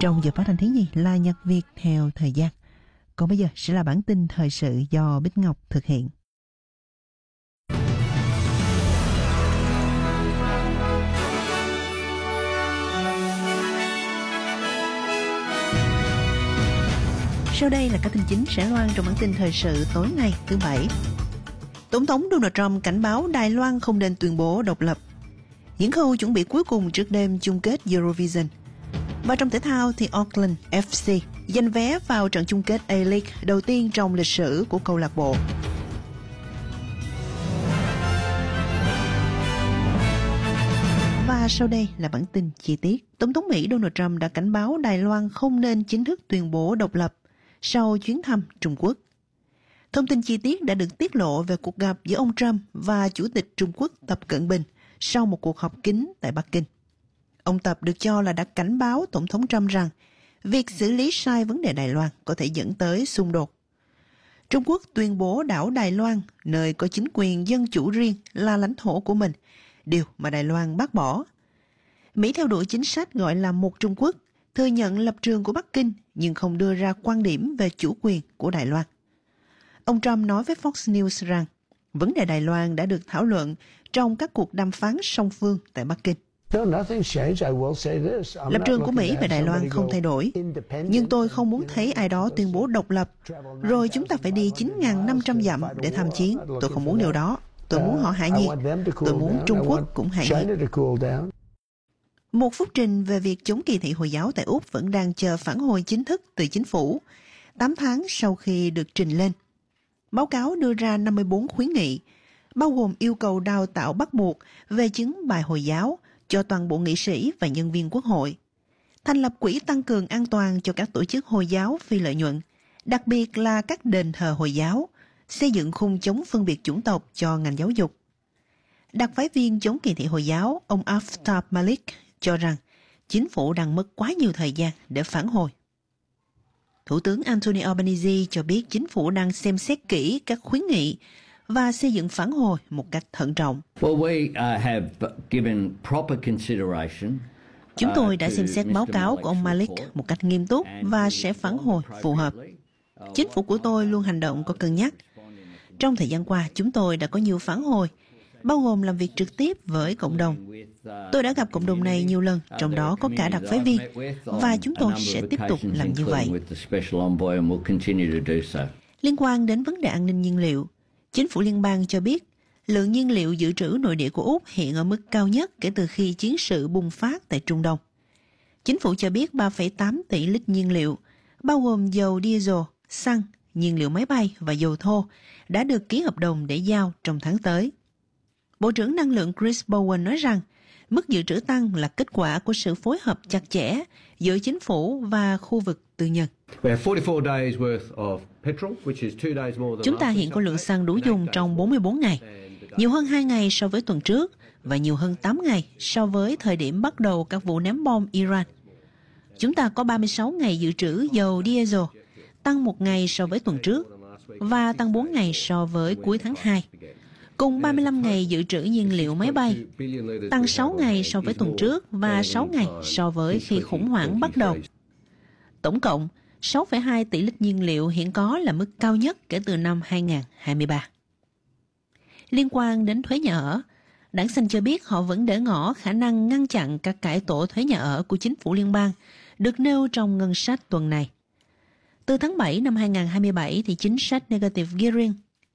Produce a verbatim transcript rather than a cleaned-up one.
Trong giờ phát thanh thứ nhì là nhạc Việt theo thời gian. Còn bây giờ sẽ là bản tin thời sự do Bích Ngọc thực hiện. Sau đây là các tin chính sẽ loan trong bản tin thời sự tối nay thứ Bảy. Tổng thống Donald Trump cảnh báo Đài Loan không nên tuyên bố độc lập. Những khâu chuẩn bị cuối cùng trước đêm chung kết Eurovision. Và trong thể thao thì Auckland ép xê giành vé vào trận chung kết A-League đầu tiên trong lịch sử của câu lạc bộ. Và sau đây là bản tin chi tiết. Tổng thống Mỹ Donald Trump đã cảnh báo Đài Loan không nên chính thức tuyên bố độc lập sau chuyến thăm Trung Quốc. Thông tin chi tiết đã được tiết lộ về cuộc gặp giữa ông Trump và Chủ tịch Trung Quốc Tập Cận Bình sau một cuộc họp kín tại Bắc Kinh. Ông Tập được cho là đã cảnh báo Tổng thống Trump rằng việc xử lý sai vấn đề Đài Loan có thể dẫn tới xung đột. Trung Quốc tuyên bố đảo Đài Loan, nơi có chính quyền dân chủ riêng, là lãnh thổ của mình, điều mà Đài Loan bác bỏ. Mỹ theo đuổi chính sách gọi là một Trung Quốc, thừa nhận lập trường của Bắc Kinh nhưng không đưa ra quan điểm về chủ quyền của Đài Loan. Ông Trump nói với Fox News rằng vấn đề Đài Loan đã được thảo luận trong các cuộc đàm phán song phương tại Bắc Kinh. Lập trường của Mỹ về Đài Loan không thay đổi, nhưng tôi không muốn thấy ai đó tuyên bố độc lập, rồi chúng ta phải đi chín nghìn năm trăm dặm để tham chiến. Tôi không muốn điều đó. Tôi muốn họ hạ nhiệt. Tôi muốn Trung Quốc cũng hạ nhiệt. Một phúc trình về việc chống kỳ thị Hồi giáo tại Úc vẫn đang chờ phản hồi chính thức từ chính phủ, tám tháng sau khi được trình lên. Báo cáo đưa ra năm mươi bốn khuyến nghị, bao gồm yêu cầu đào tạo bắt buộc về chứng bài Hồi giáo cho toàn bộ nghị sĩ và nhân viên quốc hội, thành lập quỹ tăng cường an toàn cho các tổ chức Hồi giáo phi lợi nhuận, đặc biệt là các đền thờ Hồi giáo, xây dựng khung chống phân biệt chủng tộc cho ngành giáo dục. Đặc phái viên chống kỳ thị Hồi giáo, ông Aftab Malik, cho rằng chính phủ đang mất quá nhiều thời gian để phản hồi. Thủ tướng Anthony Albanese cho biết chính phủ đang xem xét kỹ các khuyến nghị và xây dựng phản hồi một cách thận trọng. Chúng tôi đã xem xét báo cáo của ông Malik một cách nghiêm túc và sẽ phản hồi phù hợp. Chính phủ của tôi luôn hành động có cân nhắc. Trong thời gian qua, chúng tôi đã có nhiều phản hồi, bao gồm làm việc trực tiếp với cộng đồng. Tôi đã gặp cộng đồng này nhiều lần, trong đó có cả đặc phái viên, và chúng tôi sẽ tiếp tục làm như vậy. Liên quan đến vấn đề an ninh nhiên liệu, chính phủ liên bang cho biết lượng nhiên liệu dự trữ nội địa của Úc hiện ở mức cao nhất kể từ khi chiến sự bùng phát tại Trung Đông. Chính phủ cho biết ba phẩy tám tỷ lít nhiên liệu, bao gồm dầu diesel, xăng, nhiên liệu máy bay và dầu thô, đã được ký hợp đồng để giao trong tháng tới. Bộ trưởng Năng lượng Chris Bowen nói rằng mức dự trữ tăng là kết quả của sự phối hợp chặt chẽ giữa chính phủ và khu vực tư nhân. Chúng ta hiện có lượng xăng đủ dùng trong bốn mươi bốn ngày, nhiều hơn hai ngày so với tuần trước và nhiều hơn tám ngày so với thời điểm bắt đầu các vụ ném bom Iran. Chúng ta có ba mươi sáu ngày dự trữ dầu diesel, tăng một ngày so với tuần trước và tăng bốn ngày so với cuối tháng hai. Cùng ba mươi lăm ngày dự trữ nhiên liệu máy bay, tăng sáu ngày so với tuần trước và sáu ngày so với khi khủng hoảng bắt đầu. Tổng cộng, sáu phẩy hai tỷ lít nhiên liệu hiện có là mức cao nhất kể từ năm hai nghìn không trăm hai mươi ba. Liên quan đến thuế nhà ở, Đảng Xanh cho biết họ vẫn để ngỏ khả năng ngăn chặn các cải tổ thuế nhà ở của chính phủ liên bang, được nêu trong ngân sách tuần này. Từ tháng bảy năm hai nghìn không trăm hai mươi bảy thì chính sách negative gearing